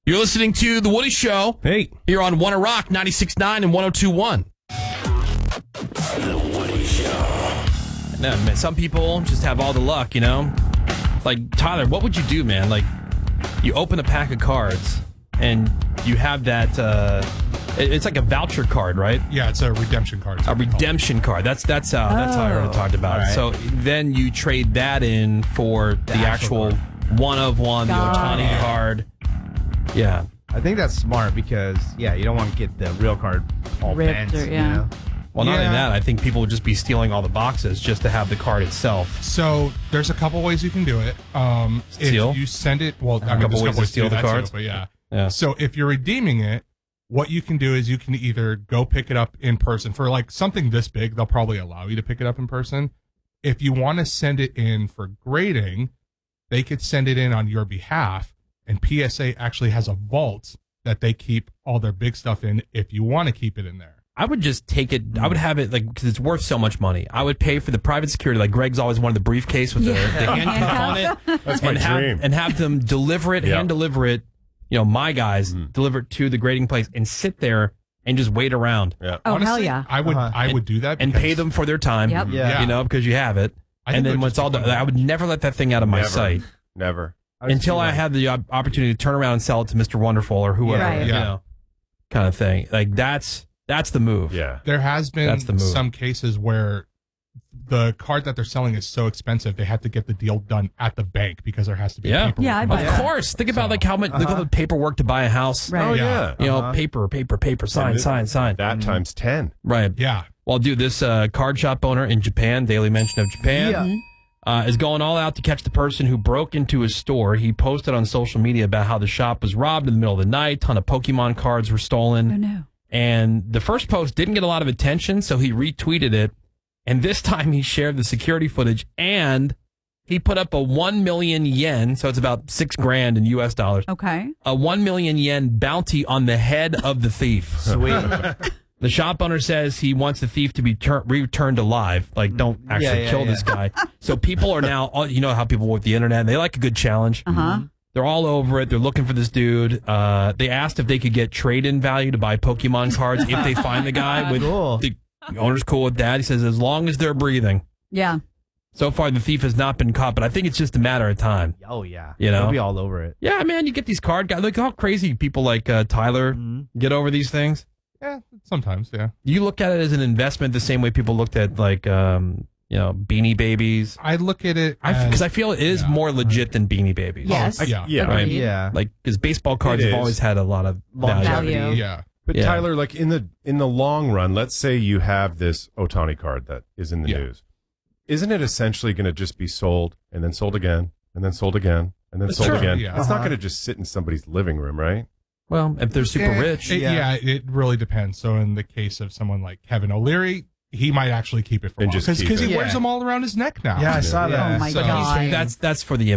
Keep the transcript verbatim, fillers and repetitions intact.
You're listening to The Woody Show. Hey. Here on One Rock, ninety-six point nine and one oh two point one. The Woody Show. No, man, some people just have all the luck, you know? Like, Tyler, what would you do, man? Like, you open a pack of cards, and you have that, uh, it- it's like a voucher card, right? Yeah, it's a redemption card. A redemption card. That's that's how that's how I heard it talked about. All right. So then you trade that in for the, actual, actual one of one, the Got Ohtani it. card. Yeah. I think that's smart because, yeah, you don't want to get the real card all Ripped bent. or- you yeah. know? Well, not only Yeah. that, I think people would just be stealing all the boxes just to have the card itself. So there's a couple ways you can do it. Um, Steal? If you send it, well, I mean, couple there's ways to steal do the that too, cards? but yeah. Yeah. So if you're redeeming it, what you can do is you can either go pick it up in person for like something this big. They'll probably allow you to pick it up in person. If you want to send it in for grading, they could send it in on your behalf. And P S A actually has a vault that they keep all their big stuff in if you want to keep it in there. I would just take it. I would have it like because it's worth so much money. I would pay for the private security. Like Greg's always wanted the briefcase with the, the handcuff on it, That's my and have, dream. and have them deliver it, Yeah. hand deliver it. You know, my guys deliver it to the grading place and sit there and just wait around Yeah. Oh, Honestly, hell yeah. I would Uh-huh. I would do that and because pay them for their time. Yep. Yeah. You know, because you have it. I think And it then would when just it's all be done, fun. I would never let that thing out of my Never. sight Never. would until see I that. have the op- opportunity to turn around and sell it to Mister Wonderful or whoever. Right. You Yeah. know, kind of thing. Like that's that's the move. Yeah. There has been That's the move. some cases where the card that they're selling is so expensive they have to get the deal done at the bank because there has to be Yeah. paperwork. Yeah, I Of buy that. course. Think about So, like how much look at all the paperwork to buy a house. Right. Oh, Yeah. yeah. You know, Uh-huh. paper, paper, paper, sign, And sign, sign. That times ten. Right. Yeah. Well, dude, this uh, card shop owner in Japan, Daily Mention of Japan, Yeah. uh, is going all out to catch the person who broke into his store. He posted on social media about how the shop was robbed in the middle of the night. Ton of Pokemon cards were stolen. Oh, no. And the first post didn't get a lot of attention, so he retweeted it. And this time he shared the security footage and he put up a one million yen, so it's about six grand in U S dollars, Okay. a one million yen bounty on the head of the thief. Sweet. The shop owner says he wants the thief to be tur- returned alive. Like, don't actually Yeah, yeah, kill yeah. this guy. So people are now, all- you know how people with the internet, they like a good challenge. Uh huh. They're all over it. They're looking for this dude. Uh, they asked if they could get trade-in value to buy Pokemon cards if they find the guy. With Cool. the owner's cool with that. He says as long as they're breathing. Yeah. So far, the thief has not been caught, but I think it's just a matter of time. Oh, yeah. You know? They'll be all over it. Yeah, man, you get these card guys. Look how crazy people like uh, Tyler Mm-hmm. get over these things. Yeah, sometimes, yeah. You look at it as an investment the same way people looked at like um, you know Beanie Babies. I look at it Because as, I feel it is yeah. more legit than Beanie Babies. Yes. I- yeah. Yeah. Right. Agreed. Yeah. Like because baseball cards It have is. always had a lot of value. Value. yeah. But Yeah. Tyler, like in the in the long run, let's say you have this Ohtani card that is in the Yeah. news. Isn't it essentially going to just be sold and then sold again and then sold again and then That's sold true. again? Yeah. It's not Uh-huh. going to just sit in somebody's living room, right? Well, if they're super Eh, rich, it- Yeah. yeah. it really depends. So in the case of someone like Kevin O'Leary, he might actually keep it for a And while just keep because he it. wears Yeah. them all around his neck now. Yeah, I saw that. Oh, my So God. he's- that's that's for the